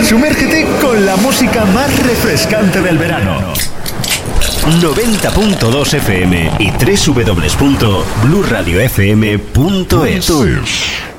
Sumérgete con la música más refrescante del verano. 90.2 FM y www.bluradiofm.es.